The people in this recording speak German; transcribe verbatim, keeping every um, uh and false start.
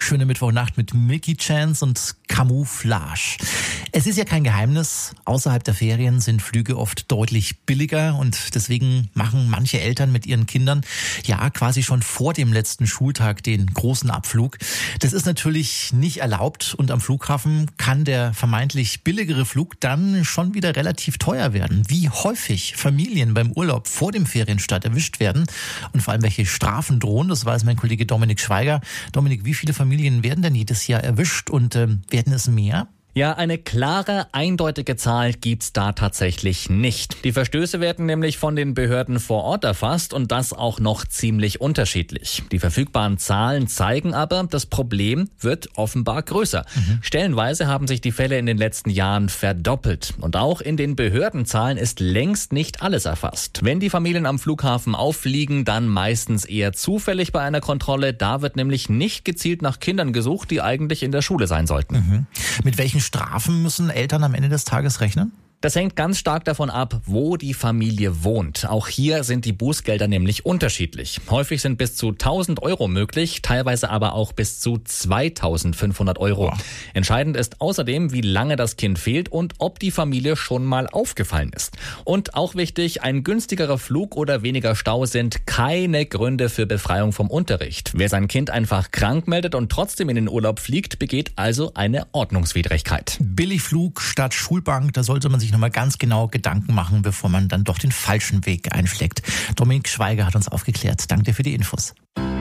Schöne Mittwochnacht mit Milky Chance und Camouflage. Es ist ja kein Geheimnis, außerhalb der Ferien sind Flüge oft deutlich billiger und deswegen machen manche Eltern mit ihren Kindern ja quasi schon vor dem letzten Schultag den großen Abflug. Das ist natürlich nicht erlaubt und am Flughafen kann der vermeintlich billigere Flug dann schon wieder relativ teuer werden. Wie häufig Familien beim Urlaub vor dem Ferienstart erwischt werden und vor allem welche Strafen drohen, das weiß mein Kollege Dominik Schweiger. Dominik, wie viele Familien werden denn jedes Jahr erwischt und äh, werden es mehr? Ja, eine klare, eindeutige Zahl gibt's da tatsächlich nicht. Die Verstöße werden nämlich von den Behörden vor Ort erfasst und das auch noch ziemlich unterschiedlich. Die verfügbaren Zahlen zeigen aber, das Problem wird offenbar größer. Mhm. Stellenweise haben sich die Fälle in den letzten Jahren verdoppelt. Und auch in den Behördenzahlen ist längst nicht alles erfasst. Wenn die Familien am Flughafen auffliegen, dann meistens eher zufällig bei einer Kontrolle. Da wird nämlich nicht gezielt nach Kindern gesucht, die eigentlich in der Schule sein sollten. Mhm. Mit welchen Strafen müssen Eltern am Ende des Tages rechnen? Das hängt ganz stark davon ab, wo die Familie wohnt. Auch hier sind die Bußgelder nämlich unterschiedlich. Häufig sind bis zu tausend Euro möglich, teilweise aber auch bis zu zweitausendfünfhundert Euro. Boah. Entscheidend ist außerdem, wie lange das Kind fehlt und ob die Familie schon mal aufgefallen ist. Und auch wichtig, ein günstigerer Flug oder weniger Stau sind keine Gründe für Befreiung vom Unterricht. Wer sein Kind einfach krank meldet und trotzdem in den Urlaub fliegt, begeht also eine Ordnungswidrigkeit. Billigflug statt Schulbank, da sollte man sich nochmal ganz genau Gedanken machen, bevor man dann doch den falschen Weg einschlägt. Dominik Schweiger hat uns aufgeklärt. Danke dir für die Infos.